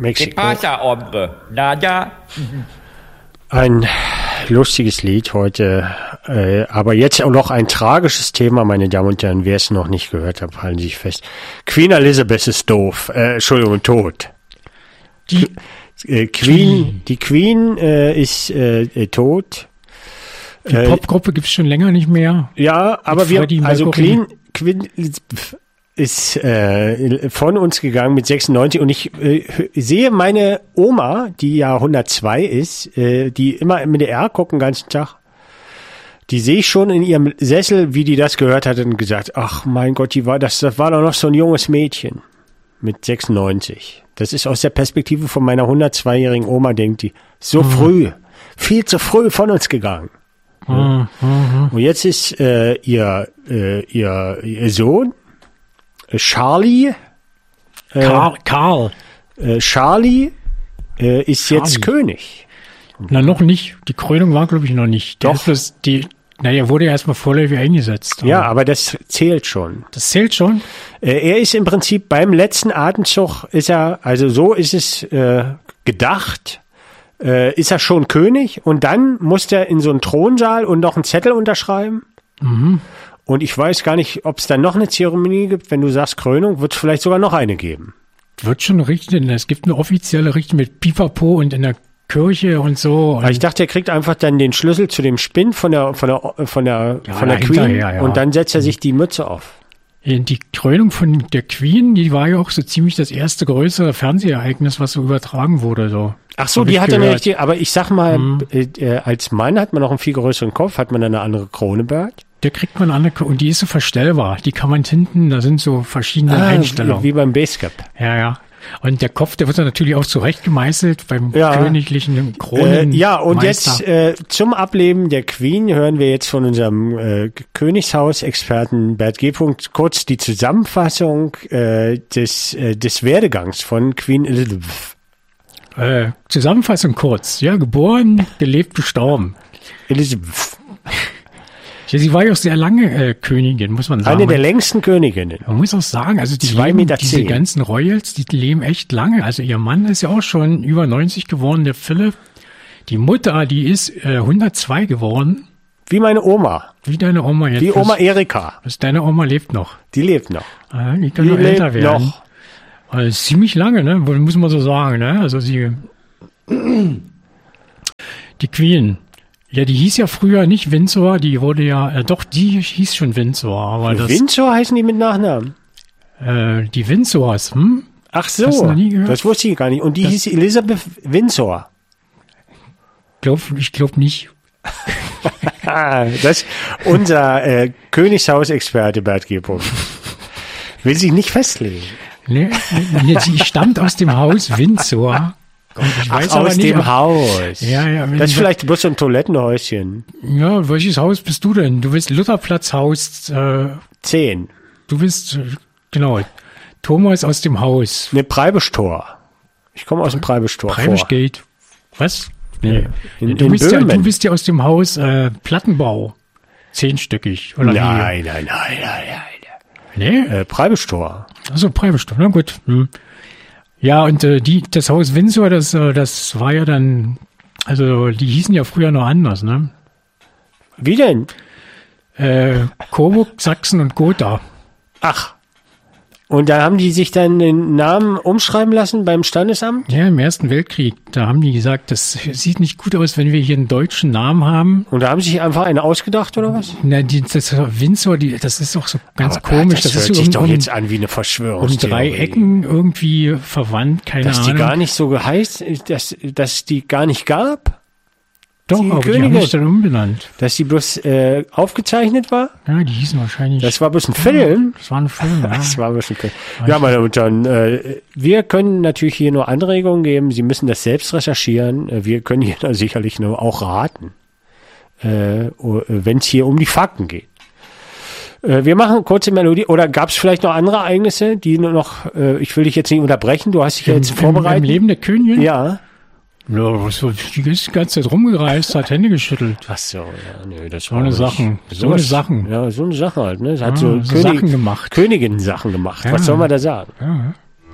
Mexiko. pasa, hombre? Nada? Ein lustiges Lied heute, aber jetzt auch noch ein tragisches Thema, meine Damen und Herren. Wer es noch nicht gehört hat, halten Sie sich fest. Queen Elizabeth ist doof, tot. Die Queen ist tot. Die Popgruppe gibt's schon länger nicht mehr. Ja, aber Queen ist von uns gegangen mit 96 und ich sehe meine Oma, die ja 102 ist, die immer im MDR gucken den ganzen Tag, die sehe ich schon in ihrem Sessel, wie die das gehört hat und gesagt, ach mein Gott, das war doch noch so ein junges Mädchen mit 96. Das ist aus der Perspektive von meiner 102-jährigen Oma, denkt die, früh, viel zu früh von uns gegangen. Und jetzt ist ihr Sohn Charlie Charlie ist jetzt König. Na, noch nicht. Die Krönung war, glaube ich, noch nicht. Doch. Er wurde ja erstmal vorläufig eingesetzt. Ja, aber das zählt schon. Das zählt schon? Er ist im Prinzip beim letzten Atemzug so ist es gedacht, ist er schon König und dann muss er in so einen Thronsaal und noch einen Zettel unterschreiben. Mhm. Und ich weiß gar nicht, ob es dann noch eine Zeremonie gibt. Wenn du sagst Krönung, wird es vielleicht sogar noch eine geben. Wird schon richtig. Es gibt eine offizielle Richtung mit Pipapo und in der Kirche und so. Aber ich dachte, er kriegt einfach dann den Schlüssel zu dem Spind von der Queen und dann setzt er sich die Mütze auf. Die Krönung von der Queen, die war ja auch so ziemlich das erste größere Fernsehereignis, was so übertragen wurde. So. Ach so, die hat dann richtig, aber ich sag mal, als Mann hat man noch einen viel größeren Kopf, hat man dann eine andere Krone, Bert? Der kriegt man eine Krone und die ist so verstellbar. Die kann man hinten, da sind so verschiedene Einstellungen. Wie beim Basecap. Ja. Und der Kopf, der wird dann natürlich auch zurecht gemeißelt beim königlichen Kronen. Und jetzt zum Ableben der Queen hören wir jetzt von unserem Königshaus-Experten Bert G. kurz die Zusammenfassung des Werdegangs von Queen Elizabeth. Zusammenfassung kurz. Ja, geboren, gelebt, gestorben. Elizabeth. Ja, sie war ja auch sehr lange Königin, muss man sagen. Eine der längsten Königinnen. Man muss auch sagen, also diese ganzen Royals, die leben echt lange. Also ihr Mann ist ja auch schon über 90 geworden, der Philipp. Die Mutter, die ist 102 geworden. Wie meine Oma. Wie deine Oma jetzt. Die Oma Erika. Deine Oma lebt noch. Die lebt noch. Die kann noch älter werden. Noch. Also ziemlich lange, ne? Muss man so sagen, ne? Also die Queen. Ja, die hieß ja früher nicht Windsor, die wurde die hieß schon Windsor. Aber Windsor heißen die mit Nachnamen? Die Windsors, Ach so, hast du noch nie gehört? Das wusste ich gar nicht. Und die hieß Elizabeth Windsor? Ich glaube nicht. Das ist unser Königshausexperte Bert G. Will sich nicht festlegen. Nee, sie stammt aus dem Haus Windsor. Ich weiß aber aus nicht, dem Haus. Ja. Das ist vielleicht bloß so ein Toilettenhäuschen. Ja, welches Haus bist du denn? Du bist Lutherplatzhaus 10. Du bist, genau, Thomas aus dem Haus. Ne, Preibischtor. Ich komme aus dem Preibischtor. Preibischgate. Was? Nee. Du bist ja aus dem Haus Plattenbau. 10-stöckig. Oder nein. Nee? Preibischtor. Achso, Preibischtor. Na gut. Ja, und das Haus Windsor, das war ja dann, also die hießen ja früher noch anders, ne? Wie denn? Coburg, Sachsen und Gotha. Ach. Und da haben die sich dann den Namen umschreiben lassen beim Standesamt? Ja, im Ersten Weltkrieg. Da haben die gesagt, das sieht nicht gut aus, wenn wir hier einen deutschen Namen haben. Und da haben sie sich einfach einen ausgedacht, oder was? Na, das Windsor, das ist auch so ganz komisch. Das hört sich doch jetzt an wie eine Verschwörungstheorie. Um 3 Ecken irgendwie verwandt, keine Ahnung. Dass die gar nicht so heißt, dass die gar nicht gab? Doch, aber die haben sich dann umbenannt. Dass die bloß aufgezeichnet war? Ja, die hießen wahrscheinlich... Das war bloß ein Film? Das war ein Film, ja. Das war bloß ein Film. Ja, meine Damen und Herren, wir können natürlich hier nur Anregungen geben. Sie müssen das selbst recherchieren. Wir können hier sicherlich nur auch raten, wenn es hier um die Fakten geht. Wir machen eine kurze Melodie. Oder gab es vielleicht noch andere Ereignisse, die nur noch... ich will dich jetzt nicht unterbrechen. Du hast dich ja jetzt vorbereitet. Im Leben der Königin? Ja. Ja, die ist die ganze Zeit rumgereist, hat Hände geschüttelt. Ach so, ja, nö, das war so eine Sache. Ja, so eine Sache halt, ne? Es hat so Sachen gemacht. Königinnen-Sachen gemacht. Ja. Was soll man da sagen? Ja.